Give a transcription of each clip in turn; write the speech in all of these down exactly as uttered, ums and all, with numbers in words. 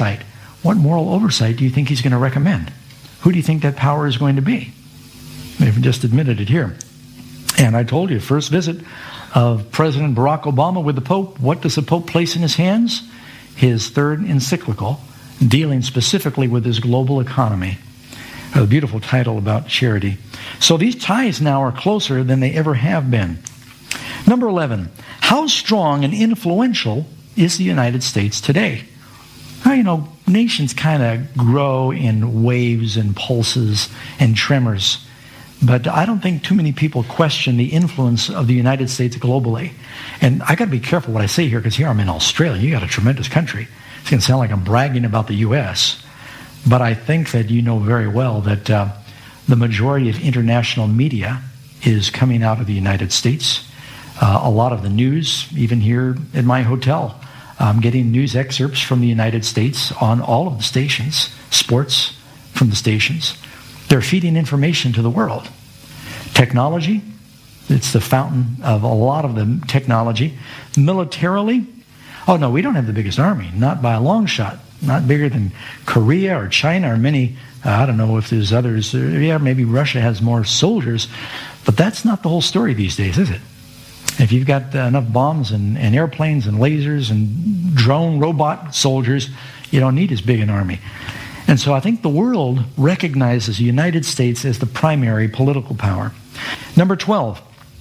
oversight. What moral oversight do you think he's going to recommend? Who do you think that power is going to be? They've just admitted it here. And I told you, first visit of President Barack Obama with the Pope, what does the Pope place in his hands? His third encyclical, dealing specifically with his global economy. A beautiful title about charity. So these ties now are closer than they ever have been. Number eleven, how strong and influential is the United States today? Well, you know, nations kind of grow in waves and pulses and tremors. But I don't think too many people question the influence of the United States globally. And I got to be careful what I say here, because here I'm in Australia. You got a tremendous country. It's going to sound like I'm bragging about the U S, but I think that you know very well that uh, the majority of international media is coming out of the United States. Uh, a lot of the news, even here at my hotel, I'm getting news excerpts from the United States on all of the stations, sports from the stations. They're feeding information to the world. Technology, it's the fountain of a lot of the technology. Militarily, oh no, we don't have the biggest army, not by a long shot. Not bigger than Korea or China or many, uh, I don't know if there's others. Uh, yeah, maybe Russia has more soldiers. But that's not the whole story these days, is it? If you've got uh, enough bombs and, and airplanes and lasers and drone robot soldiers, you don't need as big an army. And so I think the world recognizes the United States as the primary political power. Number twelve.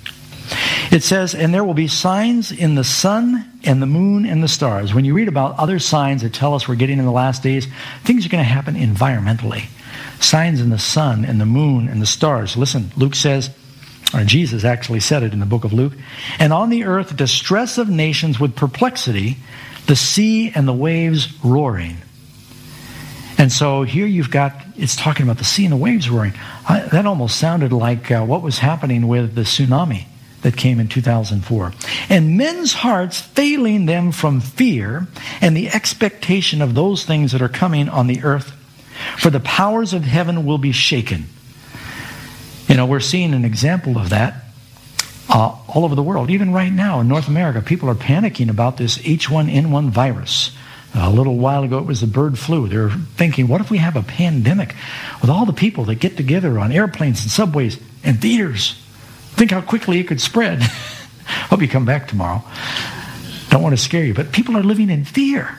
It says, and there will be signs in the sun and the moon and the stars. When you read about other signs that tell us we're getting in the last days, things are going to happen environmentally. Signs in the sun and the moon and the stars. Listen, Luke says, or Jesus actually said it in the book of Luke, and on the earth distress of nations with perplexity, the sea and the waves roaring. And so here you've got, it's talking about the sea and the waves roaring. I, that almost sounded like uh, what was happening with the tsunami that came in two thousand four. And men's hearts failing them from fear and the expectation of those things that are coming on the earth. For the powers of heaven will be shaken. You know, we're seeing an example of that uh, all over the world. Even right now in North America, people are panicking about this H one N one virus. A little while ago, it was the bird flu. They're thinking, what if we have a pandemic with all the people that get together on airplanes and subways and theaters? Think how quickly it could spread. Hope you come back tomorrow. Don't want to scare you, but people are living in fear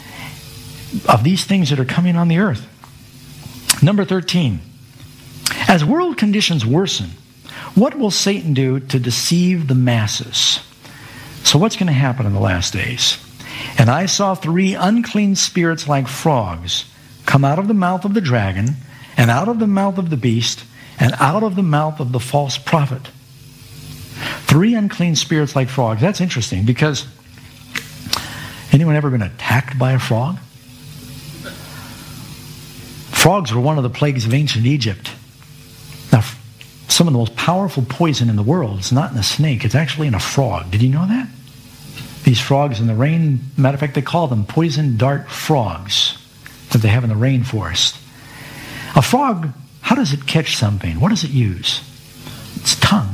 of these things that are coming on the earth. Number thirteen. As world conditions worsen, what will Satan do to deceive the masses? So what's going to happen in the last days? And I saw three unclean spirits like frogs come out of the mouth of the dragon, and out of the mouth of the beast, and out of the mouth of the false prophet. Three unclean spirits like frogs. That's interesting, because anyone ever been attacked by a frog? Frogs were one of the plagues of ancient Egypt. Now, some of the most powerful poison in the world is not in a snake. It's actually in a frog. Did you know that? These frogs in the rain, matter of fact, they call them poison dart frogs that they have in the rainforest. A frog, how does it catch something? What does it use? Its tongue.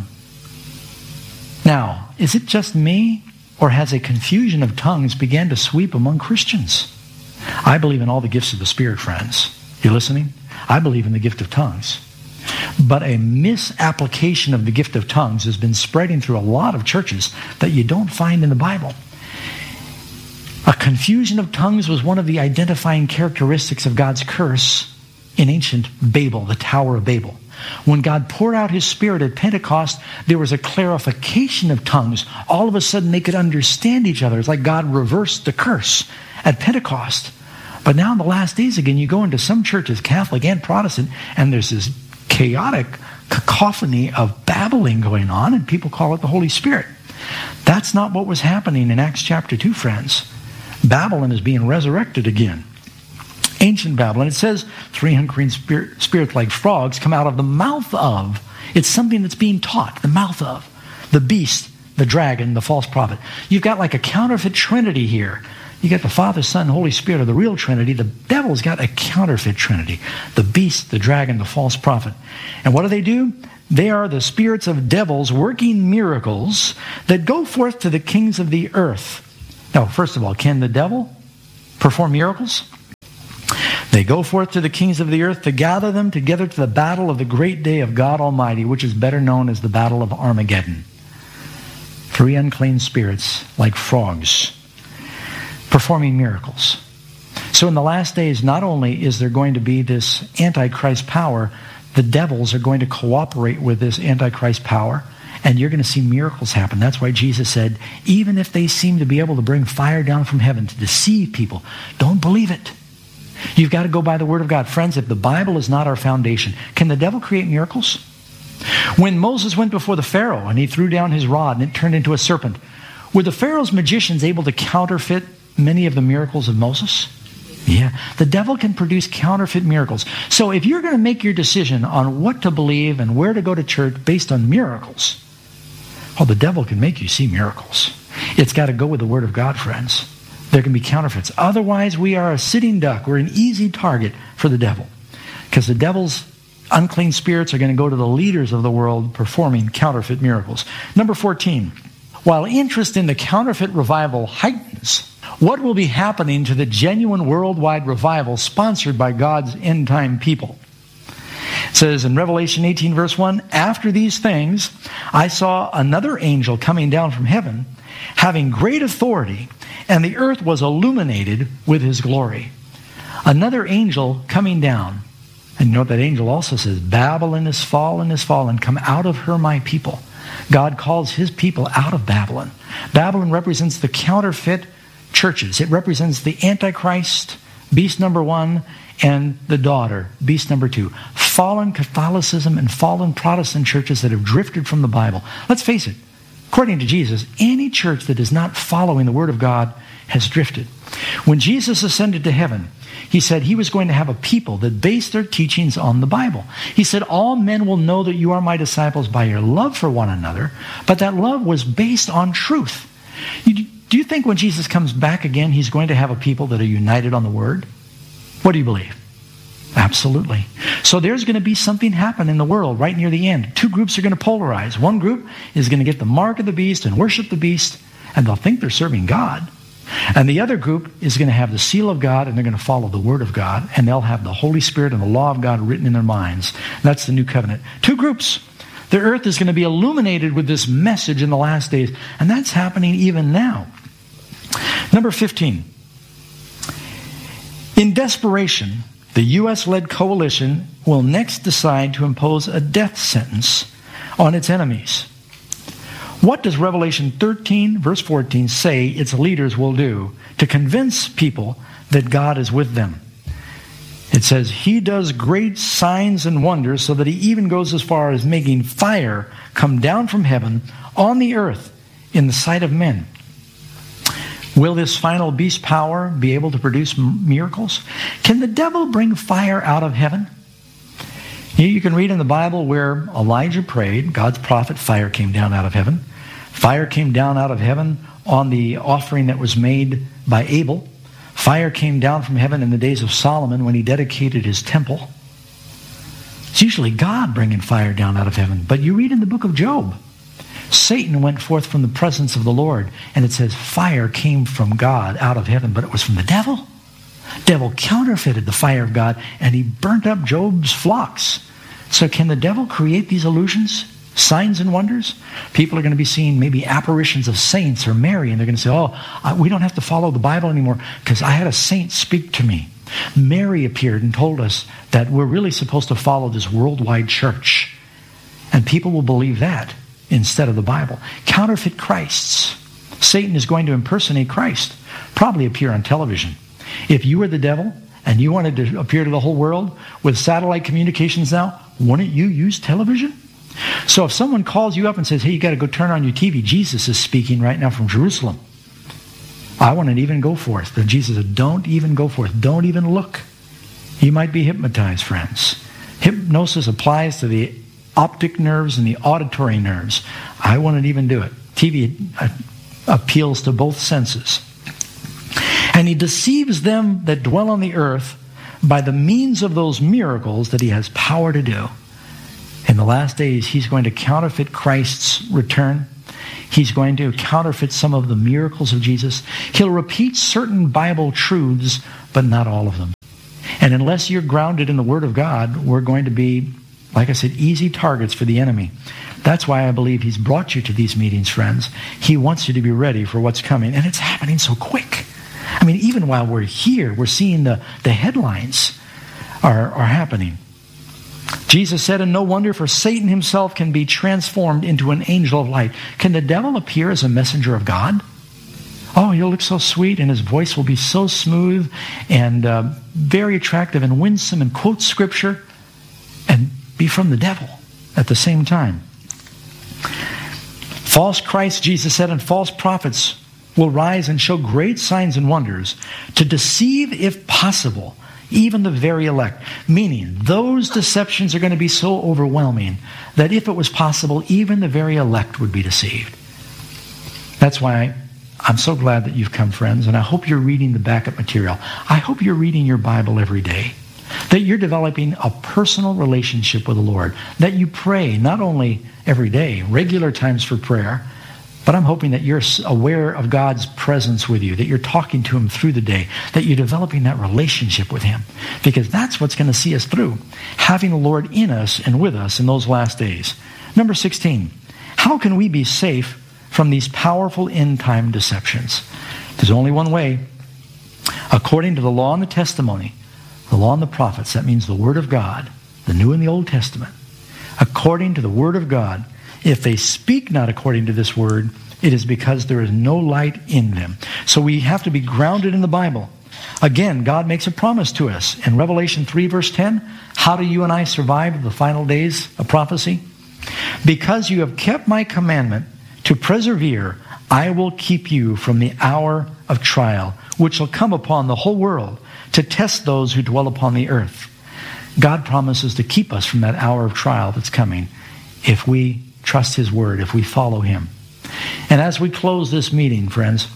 Now, is it just me, or has a confusion of tongues began to sweep among Christians? I believe in all the gifts of the Spirit, friends. You listening? I believe in the gift of tongues. But a misapplication of the gift of tongues has been spreading through a lot of churches that you don't find in the Bible. A confusion of tongues was one of the identifying characteristics of God's curse in ancient Babel, the Tower of Babel. When God poured out his Spirit at Pentecost, there was a clarification of tongues. All of a sudden they could understand each other. It's like God reversed the curse at Pentecost. But now in the last days again, you go into some churches, Catholic and Protestant, and there's this chaotic cacophony of babbling going on, and people call it the Holy Spirit. That's not what was happening in Acts chapter two, friends. Babylon is being resurrected again. Ancient Babylon. It says three unclean spirit, spirit like frogs come out of the mouth of. It's something that's being taught. The mouth of. The beast, the dragon, the false prophet. You've got like a counterfeit trinity here. You got the Father, Son, Holy Spirit of the real Trinity. The devil's got a counterfeit Trinity. The beast, the dragon, the false prophet. And what do they do? They are the spirits of devils working miracles that go forth to the kings of the earth. Now, first of all, can the devil perform miracles? They go forth to the kings of the earth to gather them together to the battle of the great day of God Almighty, which is better known as the battle of Armageddon. Three unclean spirits, like frogs, performing miracles. So in the last days, not only is there going to be this Antichrist power, the devils are going to cooperate with this Antichrist power, and you're going to see miracles happen. That's why Jesus said, even if they seem to be able to bring fire down from heaven to deceive people, don't believe it. You've got to go by the Word of God. Friends, if the Bible is not our foundation, can the devil create miracles? When Moses went before the Pharaoh and he threw down his rod and it turned into a serpent, were the Pharaoh's magicians able to counterfeit many of the miracles of Moses? Yeah, the devil can produce counterfeit miracles. So if you're going to make your decision on what to believe and where to go to church based on miracles, well, the devil can make you see miracles. It's got to go with the Word of God, friends. There can be counterfeits. Otherwise, we are a sitting duck. We're an easy target for the devil. Because the devil's unclean spirits are going to go to the leaders of the world performing counterfeit miracles. Number fourteen. While interest in the counterfeit revival heightens, what will be happening to the genuine worldwide revival sponsored by God's end-time people? It says in Revelation eighteen, verse one, after these things, I saw another angel coming down from heaven, having great authority, and the earth was illuminated with his glory. Another angel coming down. And you know what that angel also says? Babylon is fallen, is fallen. Come out of her, my people. God calls his people out of Babylon. Babylon represents the counterfeit churches. It represents the Antichrist, beast number one, and the daughter, beast number two. Fallen Catholicism and fallen Protestant churches that have drifted from the Bible. Let's face it. According to Jesus, any church that is not following the Word of God has drifted. When Jesus ascended to heaven, he said he was going to have a people that based their teachings on the Bible. He said, all men will know that you are my disciples by your love for one another, but that love was based on truth. You, do you think when Jesus comes back again, he's going to have a people that are united on the Word? What do you believe? Absolutely. So there's going to be something happen in the world right near the end. Two groups are going to polarize. One group is going to get the mark of the beast and worship the beast, and they'll think they're serving God. And the other group is going to have the seal of God, and they're going to follow the Word of God, and they'll have the Holy Spirit and the law of God written in their minds. That's the new covenant. Two groups. The earth is going to be illuminated with this message in the last days, and that's happening even now. Number fifteen. In desperation, the U S-led coalition will next decide to impose a death sentence on its enemies. What does Revelation thirteen, verse fourteen say its leaders will do to convince people that God is with them? It says, he does great signs and wonders so that he even goes as far as making fire come down from heaven on the earth in the sight of men. Will this final beast power be able to produce miracles? Can the devil bring fire out of heaven? You can read in the Bible where Elijah prayed, God's prophet, fire came down out of heaven. Fire came down out of heaven on the offering that was made by Abel. Fire came down from heaven in the days of Solomon when he dedicated his temple. It's usually God bringing fire down out of heaven. But you read in the book of Job, Satan went forth from the presence of the Lord, and it says fire came from God out of heaven, but it was from the devil. Devil counterfeited the fire of God, and he burnt up Job's flocks. So can the devil create these illusions, signs and wonders? People are going to be seeing maybe apparitions of saints or Mary, and they're going to say, oh, I, we don't have to follow the Bible anymore because I had a saint speak to me. Mary appeared and told us that we're really supposed to follow this worldwide church. And people will believe that instead of the Bible. Counterfeit Christs. Satan is going to impersonate Christ, probably appear on television. If you were the devil and you wanted to appear to the whole world with satellite communications now, wouldn't you use television? So if someone calls you up and says, hey, you got to go turn on your T V, Jesus is speaking right now from Jerusalem, I wouldn't even go forth. But Jesus said, don't even go forth. Don't even look. You might be hypnotized, friends. Hypnosis applies to the optic nerves and the auditory nerves. I wouldn't even do it. T V appeals to both senses. And he deceives them that dwell on the earth by the means of those miracles that he has power to do. In the last days, he's going to counterfeit Christ's return. He's going to counterfeit some of the miracles of Jesus. He'll repeat certain Bible truths, but not all of them. And unless you're grounded in the Word of God, we're going to be, like I said, easy targets for the enemy. That's why I believe he's brought you to these meetings, friends. He wants you to be ready for what's coming. And it's happening so quick. I mean, even while we're here, we're seeing the, the headlines are, are happening. Jesus said, and no wonder, for Satan himself can be transformed into an angel of light. Can the devil appear as a messenger of God? Oh, he'll look so sweet, and his voice will be so smooth and uh, very attractive and winsome, and quote scripture and be from the devil at the same time. False Christ, Jesus said, and false prophets will rise and show great signs and wonders to deceive, if possible, even the very elect. Meaning, those deceptions are going to be so overwhelming that if it was possible, even the very elect would be deceived. That's why I'm so glad that you've come, friends, and I hope you're reading the backup material. I hope you're reading your Bible every day, that you're developing a personal relationship with the Lord, that you pray not only every day, regular times for prayer, but I'm hoping that you're aware of God's presence with you, that you're talking to Him through the day, that you're developing that relationship with Him, because that's what's going to see us through, having the Lord in us and with us in those last days. Number sixteen, how can we be safe from these powerful end-time deceptions? There's only one way. According to the law and the testimony, the law and the prophets, that means the Word of God, the New and the Old Testament. According to the Word of God, if they speak not according to this Word, it is because there is no light in them. So we have to be grounded in the Bible. Again, God makes a promise to us. In Revelation three, verse ten, how do you and I survive the final days of prophecy? Because you have kept my commandment to persevere, I will keep you from the hour of trial, which will come upon the whole world to test those who dwell upon the earth. God promises to keep us from that hour of trial that's coming if we trust His Word, if we follow Him. And as we close this meeting, friends,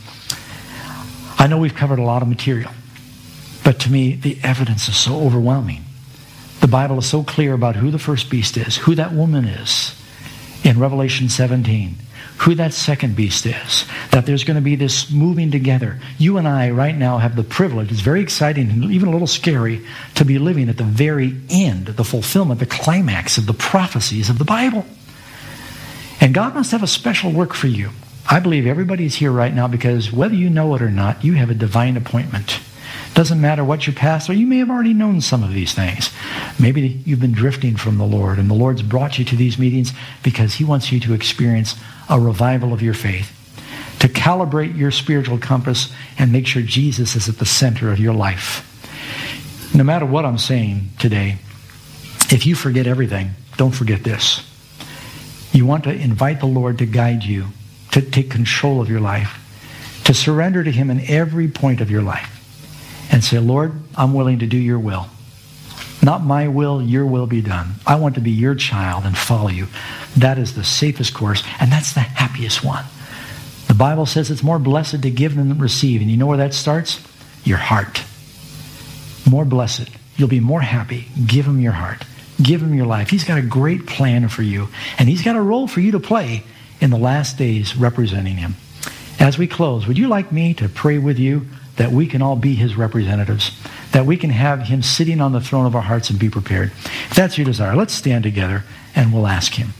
I know we've covered a lot of material, but to me, the evidence is so overwhelming. The Bible is so clear about who the first beast is, who that woman is in Revelation seventeen, who that second beast is, that there's going to be this moving together. You and I right now have the privilege, it's very exciting and even a little scary, to be living at the very end, the fulfillment, the climax of the prophecies of the Bible. And God must have a special work for you. I believe everybody's here right now because whether you know it or not, you have a divine appointment. Doesn't matter what your past, or you may have already known some of these things. Maybe you've been drifting from the Lord, and the Lord's brought you to these meetings because He wants you to experience a revival of your faith, to calibrate your spiritual compass and make sure Jesus is at the center of your life. No matter what I'm saying today, if you forget everything, don't forget this. You want to invite the Lord to guide you, to take control of your life, to surrender to Him in every point of your life, and say, Lord, I'm willing to do your will. Not my will, your will be done. I want to be your child and follow you. That is the safest course, and that's the happiest one. The Bible says it's more blessed to give than to receive. And you know where that starts? Your heart. More blessed. You'll be more happy. Give Him your heart. Give Him your life. He's got a great plan for you, and He's got a role for you to play in the last days representing Him. As we close, would you like me to pray with you that we can all be His representatives, that we can have Him sitting on the throne of our hearts and be prepared? If that's your desire, let's stand together and we'll ask Him.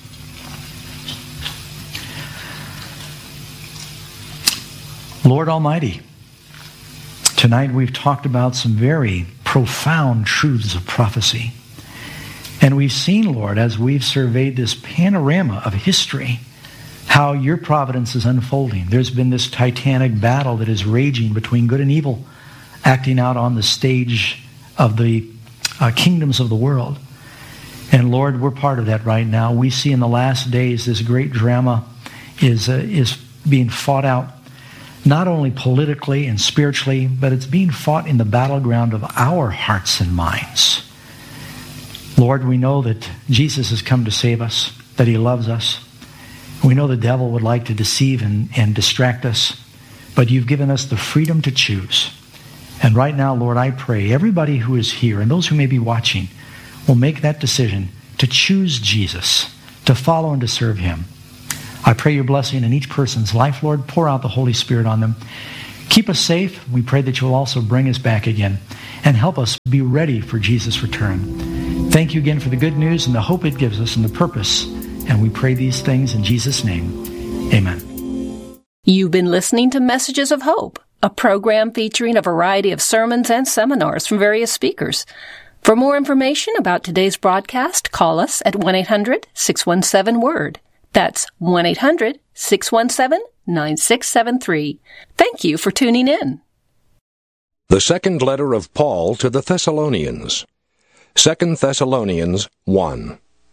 Lord Almighty, tonight we've talked about some very profound truths of prophecy. And we've seen, Lord, as we've surveyed this panorama of history, how your providence is unfolding. There's been this titanic battle that is raging between good and evil, acting out on the stage of the uh, kingdoms of the world. And Lord, we're part of that right now. We see in the last days this great drama is uh, is being fought out, not only politically and spiritually, but it's being fought in the battleground of our hearts and minds. Lord, we know that Jesus has come to save us, that He loves us. We know the devil would like to deceive and, and distract us, but you've given us the freedom to choose. And right now, Lord, I pray everybody who is here and those who may be watching will make that decision to choose Jesus, to follow and to serve Him. I pray your blessing in each person's life, Lord. Pour out the Holy Spirit on them. Keep us safe. We pray that you'll also bring us back again and help us be ready for Jesus' return. Thank you again for the good news and the hope it gives us and the purpose. And we pray these things in Jesus' name. Amen. You've been listening to Messages of Hope, a program featuring a variety of sermons and seminars from various speakers. For more information about today's broadcast, call us at one eight hundred six one seven word. That's one eight hundred six one seven nine six seven three. Thank you for tuning in. The second letter of Paul to the Thessalonians. Second Thessalonians one.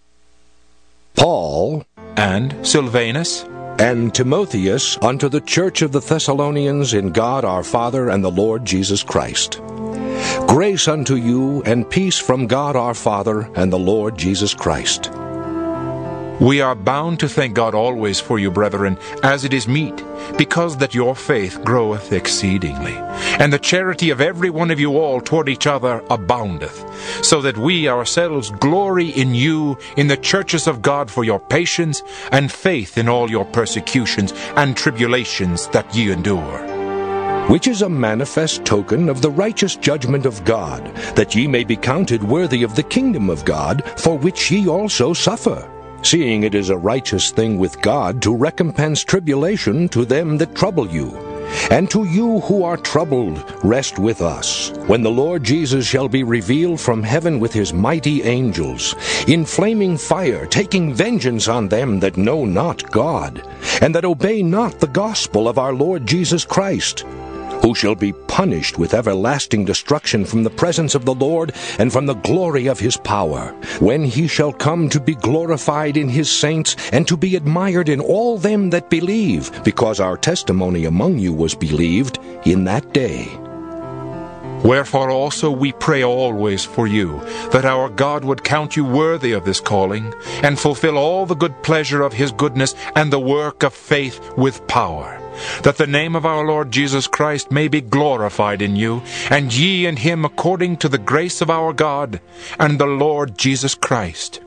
Paul and Silvanus and Timotheus unto the church of the Thessalonians in God our Father and the Lord Jesus Christ. Grace unto you and peace from God our Father and the Lord Jesus Christ. We are bound to thank God always for you, brethren, as it is meet, because that your faith groweth exceedingly, and the charity of every one of you all toward each other aboundeth, so that we ourselves glory in you in the churches of God for your patience and faith in all your persecutions and tribulations that ye endure. Which is a manifest token of the righteous judgment of God, that ye may be counted worthy of the kingdom of God, for which ye also suffer. Seeing it is a righteous thing with God to recompense tribulation to them that trouble you. And to you who are troubled, rest with us, when the Lord Jesus shall be revealed from heaven with his mighty angels, in flaming fire, taking vengeance on them that know not God, and that obey not the gospel of our Lord Jesus Christ, who shall be punished with everlasting destruction from the presence of the Lord and from the glory of his power, when he shall come to be glorified in his saints and to be admired in all them that believe, because our testimony among you was believed in that day. Wherefore also we pray always for you, that our God would count you worthy of this calling, and fulfill all the good pleasure of his goodness and the work of faith with power, that the name of our Lord Jesus Christ may be glorified in you, and ye in him according to the grace of our God and the Lord Jesus Christ.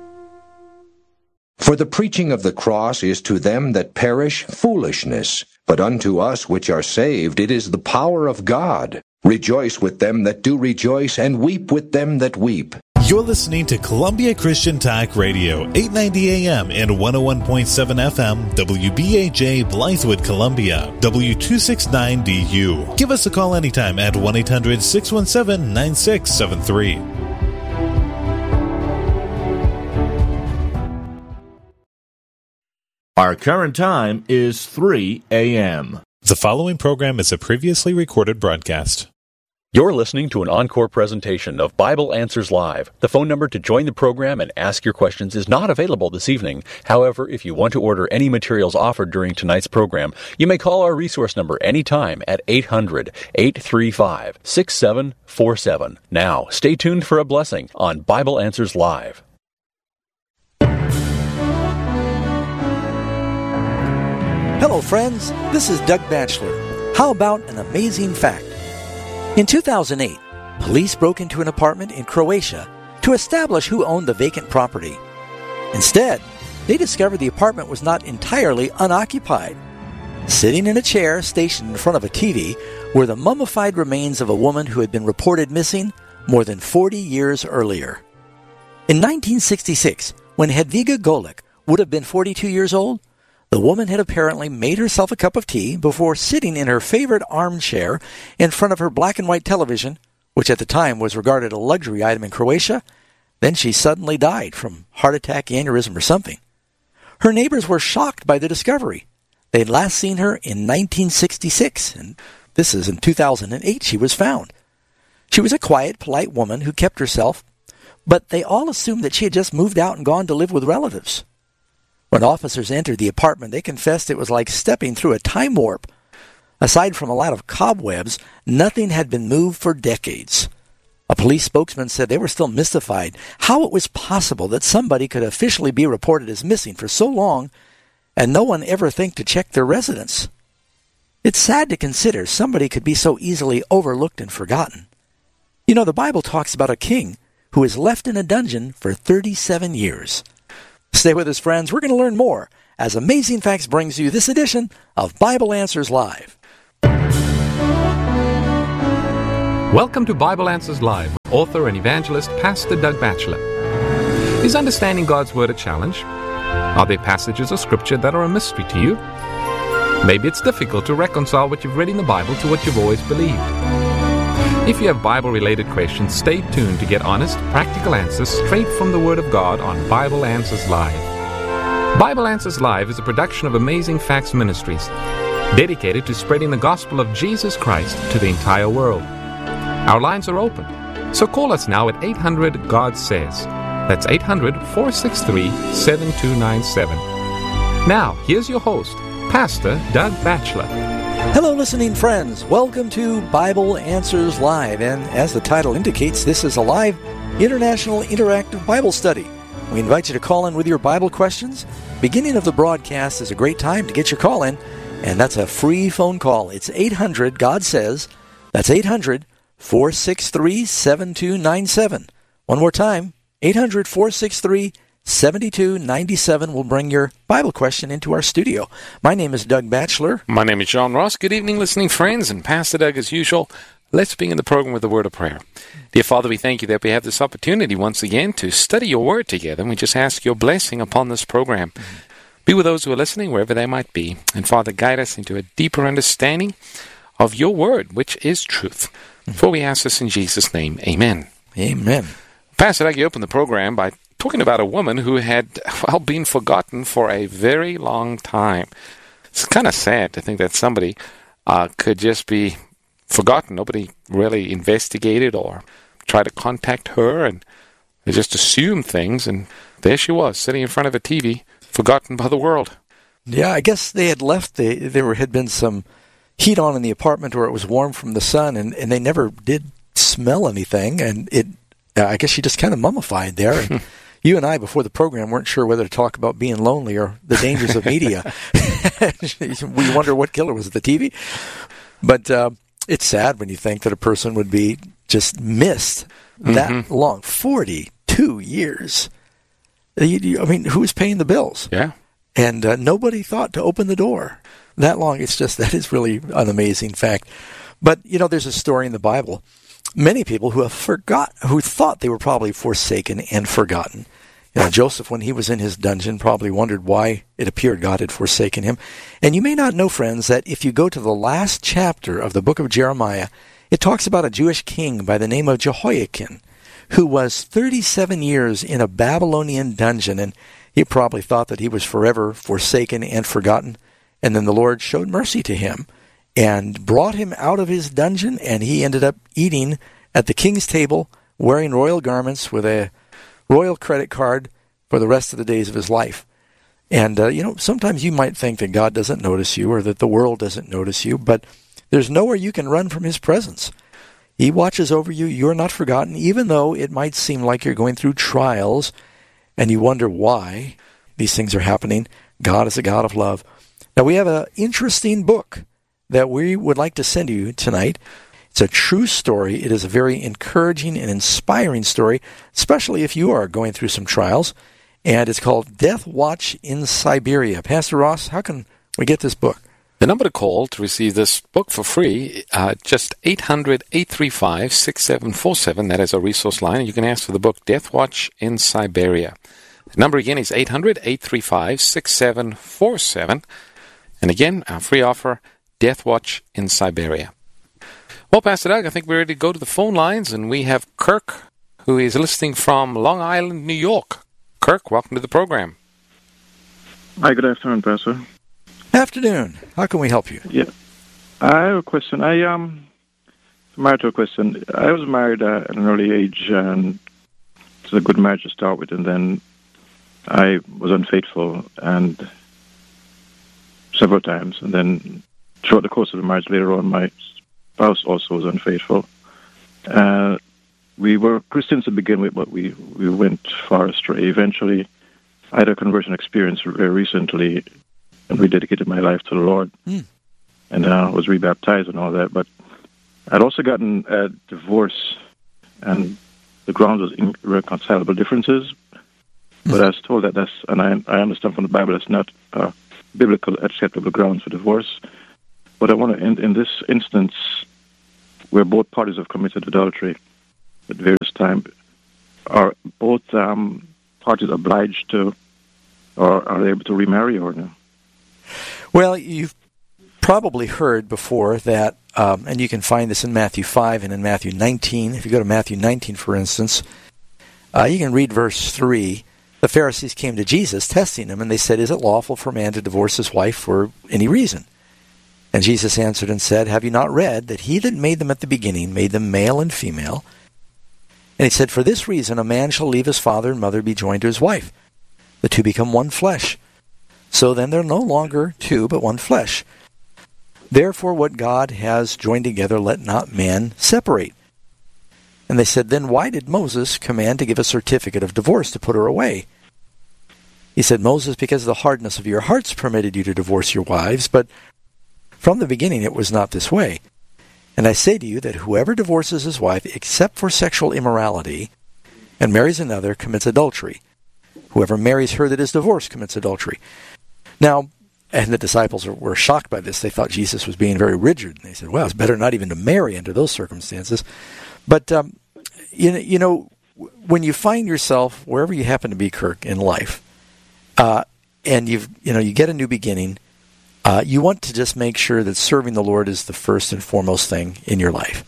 For the preaching of the cross is to them that perish foolishness, but unto us which are saved it is the power of God. Rejoice with them that do rejoice, and weep with them that weep. You're listening to Columbia Christian Talk Radio, eight ninety A M and one oh one point seven F M, W B A J, Blythewood, Columbia, W two sixty-nine D U. Give us a call anytime at one eight hundred six one seven nine six seven three. Our current time is three A M The following program is a previously recorded broadcast. You're listening to an encore presentation of Bible Answers Live. The phone number to join the program and ask your questions is not available this evening. However, if you want to order any materials offered during tonight's program, you may call our resource number anytime at eight hundred eight three five six seven four seven. Now, stay tuned for a blessing on Bible Answers Live. Hello, friends. This is Doug Batchelor. How about an amazing fact? In two thousand eight, police broke into an apartment in Croatia to establish who owned the vacant property. Instead, they discovered the apartment was not entirely unoccupied. Sitting in a chair stationed in front of a T V were the mummified remains of a woman who had been reported missing more than forty years earlier. In nineteen sixty-six, when Hedviga Golik would have been forty-two years old, the woman had apparently made herself a cup of tea before sitting in her favorite armchair in front of her black and white television, which at the time was regarded a luxury item in Croatia. Then she suddenly died from heart attack, aneurysm, or something. Her neighbors were shocked by the discovery. They had last seen her in nineteen sixty-six, and this is in two thousand eight she was found. She was a quiet, polite woman who kept herself, but they all assumed that she had just moved out and gone to live with relatives. When officers entered the apartment, they confessed it was like stepping through a time warp. Aside from a lot of cobwebs, nothing had been moved for decades. A police spokesman said they were still mystified how it was possible that somebody could officially be reported as missing for so long and no one ever think to check their residence. It's sad to consider somebody could be so easily overlooked and forgotten. You know, the Bible talks about a king who was left in a dungeon for thirty-seven years. Stay with us, friends. We're going to learn more as Amazing Facts brings you this edition of Bible Answers Live. Welcome to Bible Answers Live with author and evangelist Pastor Doug Batchelor. Is understanding God's Word a challenge? Are there passages of Scripture that are a mystery to you? Maybe it's difficult to reconcile what you've read in the Bible to what you've always believed. If you have Bible-related questions, stay tuned to get honest, practical answers straight from the Word of God on Bible Answers Live. Bible Answers Live is a production of Amazing Facts Ministries, dedicated to spreading the gospel of Jesus Christ to the entire world. Our lines are open, so call us now at eight hundred God says. That's eight hundred, four six three, seven two nine seven. Now, here's your host, Pastor Doug Batchelor. Hello, listening friends. Welcome to Bible Answers Live. And as the title indicates, this is a live international interactive Bible study. We invite you to call in with your Bible questions. Beginning of the broadcast is a great time to get your call in, and that's a free phone call. It's eight hundred God says. That's eight hundred, four six three, seven two nine seven. One more time, eight hundred, four six three, seven two nine seven will bring your Bible question into our studio. My name is Doug Batchelor. My name is John Ross. Good evening, listening friends, and Pastor Doug, as usual. Let's begin the program with a word of prayer. Dear Father, we thank you that we have this opportunity once again to study your word together, and we just ask your blessing upon this program. Mm-hmm. Be with those who are listening, wherever they might be, and Father, guide us into a deeper understanding of your word, which is truth. For we ask this in Jesus' name, amen. Amen. Pastor Doug, you opened the program by talking about a woman who had, well, been forgotten for a very long time. It's kind of sad to think that somebody uh, could just be forgotten. Nobody really investigated or tried to contact her, and they just assumed things, and there she was, sitting in front of a T V, forgotten by the world. Yeah, I guess they had left. They, there had been some heat on in the apartment where it was warm from the sun, and, and they never did smell anything, and it uh, I guess she just kind of mummified there. And you and I, before the program, weren't sure whether to talk about being lonely or the dangers of media. We wonder what killer was it, the T V? But uh, it's sad when you think that a person would be just missed that mm-hmm. long. forty-two years. You, you, I mean, who's paying the bills? Yeah. And uh, nobody thought to open the door that long. It's just, that is really an amazing fact. But, you know, there's a story in the Bible. Many people who have forgot, who thought they were probably forsaken and forgotten. You know, Joseph, when he was in his dungeon, probably wondered why it appeared God had forsaken him. And you may not know, friends, that if you go to the last chapter of the book of Jeremiah, it talks about a Jewish king by the name of Jehoiakim, who was thirty-seven years in a Babylonian dungeon, and he probably thought that he was forever forsaken and forgotten. And then the Lord showed mercy to him and brought him out of his dungeon, and he ended up eating at the king's table, wearing royal garments with a royal credit card for the rest of the days of his life. And, uh, you know, sometimes you might think that God doesn't notice you or that the world doesn't notice you, but there's nowhere you can run from his presence. He watches over you. You're not forgotten, even though it might seem like you're going through trials and you wonder why these things are happening. God is a God of love. Now, we have an interesting book that we would like to send you tonight. It's a true story. It is a very encouraging and inspiring story, especially if you are going through some trials. And it's called Death Watch in Siberia. Pastor Ross, how can we get this book? The number to call to receive this book for free, uh, just eight hundred, eight three five, six seven four seven. That is our resource line. And you can ask for the book Death Watch in Siberia. The number again is eight hundred, eight three five, six seven four seven. And again, our free offer, Death Watch in Siberia. Well, Pastor Doug, I think we're ready to go to the phone lines, and we have Kirk, who is listening from Long Island, New York. Kirk, welcome to the program. Hi, good afternoon, Pastor. Afternoon. How can we help you? Yeah, I have a question. I um, married to a question. I was married uh, at an early age, and it was a good marriage to start with, and then I was unfaithful, and several times, and then throughout the course of the marriage later on, my spouse also was unfaithful. Uh, we were Christians to begin with, but we, we went far astray. Eventually, I had a conversion experience very recently and rededicated my life to the Lord, mm. and uh, was rebaptized and all that. But I'd also gotten a divorce, and the ground was irreconcilable differences. Mm. But I was told that that's, and I, I understand from the Bible, that's not uh, biblical acceptable grounds for divorce. But I want to, in, in this instance, where both parties have committed adultery at various times, are both um, parties obliged to, or are they able to remarry or no? Well, you've probably heard before that, um, and you can find this in Matthew five and in Matthew nineteen. If you go to Matthew nineteen, for instance, uh, you can read verse three. The Pharisees came to Jesus, testing him, and they said, "Is it lawful for a man to divorce his wife for any reason?" And Jesus answered and said, "Have you not read that he that made them at the beginning made them male and female? And he said, for this reason a man shall leave his father and mother, be joined to his wife. The two become one flesh. So then they're no longer two, but one flesh. Therefore what God has joined together, let not man separate." And they said, "Then why did Moses command to give a certificate of divorce to put her away?" He said, "Moses, because the hardness of your hearts permitted you to divorce your wives, but from the beginning it was not this way. And I say to you that whoever divorces his wife except for sexual immorality and marries another commits adultery. Whoever marries her that is divorced commits adultery." Now, and the disciples were shocked by this. They thought Jesus was being very rigid. And they said, well, it's better not even to marry under those circumstances. But, um, you, you know, when you find yourself, wherever you happen to be, Kirk, in life, uh, and you've, you know, you get a new beginning, uh, you want to just make sure that serving the Lord is the first and foremost thing in your life.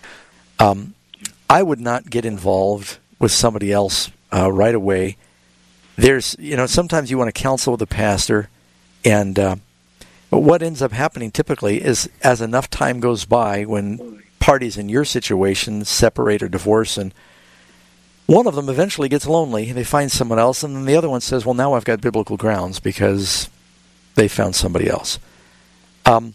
Um, I would not get involved with somebody else uh, right away. There's, you know, sometimes you want to counsel with a pastor, and uh, what ends up happening typically is as enough time goes by when parties in your situation separate or divorce, and one of them eventually gets lonely, and they find someone else, and then the other one says, well, now I've got biblical grounds because they found somebody else. Um,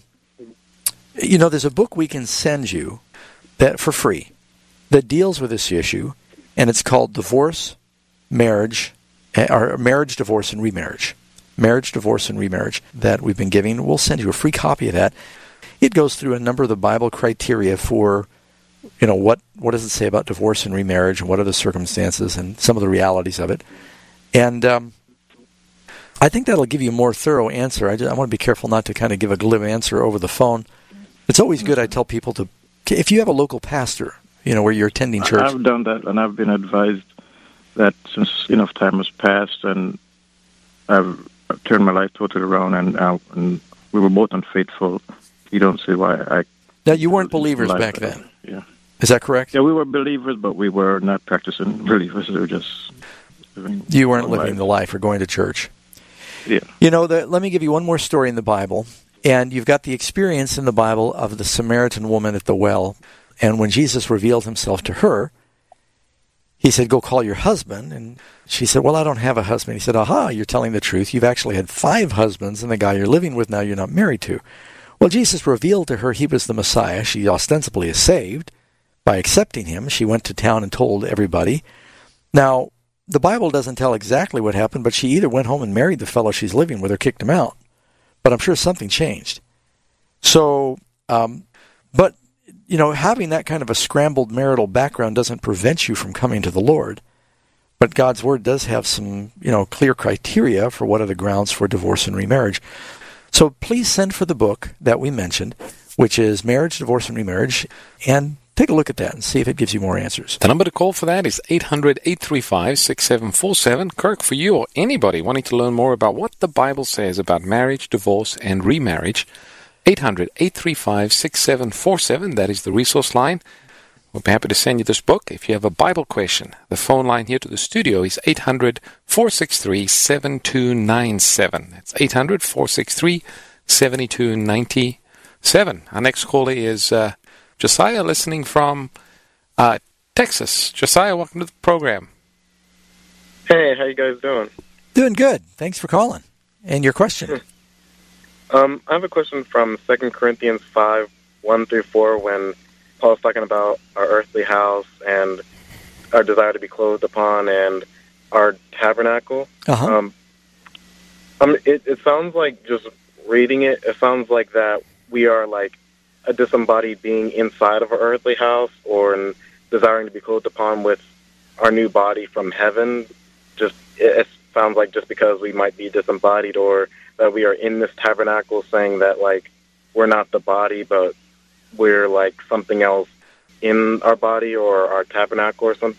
you know, there's a book we can send you that for free that deals with this issue, and it's called Divorce, Marriage, or Marriage, Divorce, and Remarriage. Marriage, Divorce, and Remarriage that we've been giving. We'll send you a free copy of that. It goes through a number of the Bible criteria for, you know, what, what does it say about divorce and remarriage, and what are the circumstances and some of the realities of it. And um, I think that'll give you a more thorough answer. I, just, I want to be careful not to kind of give a glib answer over the phone. It's always good, I tell people, to, if you have a local pastor, you know, where you're attending church. I've done that, and I've been advised that since enough time has passed, and I've turned my life totally around, and, uh, and we were both unfaithful. You don't see why I... Now, you weren't believers back then. Yeah. Is that correct? Yeah, we were believers, but we were not practicing believers. We were just living... You weren't living life. the life or going to church. Yeah. You know, the, let me give you one more story in the Bible. And you've got the experience in the Bible of the Samaritan woman at the well. And when Jesus revealed himself to her, he said, go call your husband. And she said, well, I don't have a husband. He said, aha, you're telling the truth. You've actually had five husbands, and the guy you're living with now you're not married to. Well, Jesus revealed to her he was the Messiah. She ostensibly is saved by accepting him. She went to town and told everybody. Now, the Bible doesn't tell exactly what happened, but she either went home and married the fellow she's living with or kicked him out. But I'm sure something changed. So, um, but, you know, having that kind of a scrambled marital background doesn't prevent you from coming to the Lord. But God's Word does have some, you know, clear criteria for what are the grounds for divorce and remarriage. So please send for the book that we mentioned, which is Marriage, Divorce, and Remarriage, and take a look at that and see if it gives you more answers. The number to call for that is eight hundred, eight three five, six seven four seven. Kirk, for you or anybody wanting to learn more about what the Bible says about marriage, divorce, and remarriage, eight hundred, eight three five, six seven four seven. That is the resource line. We'll be happy to send you this book. If you have a Bible question, the phone line here to the studio is eight hundred, four six three, seven two nine seven. That's eight hundred, four six three, seven two nine seven. Our next caller is uh, Josiah, listening from uh, Texas. Josiah, welcome to the program. Hey, how you guys doing? Doing good. Thanks for calling. And your question? um, I have a question from Second Corinthians five, one through four, when Paul's talking about our earthly house and our desire to be clothed upon and our tabernacle. Uh-huh. Um, um, it, it sounds like, just reading it, it sounds like that we are like a disembodied being inside of our earthly house, or in desiring to be clothed upon with our new body from heaven. Just it, it sounds like just because we might be disembodied, or that we are in this tabernacle, saying that like we're not the body, but we're like something else in our body or our tabernacle or something?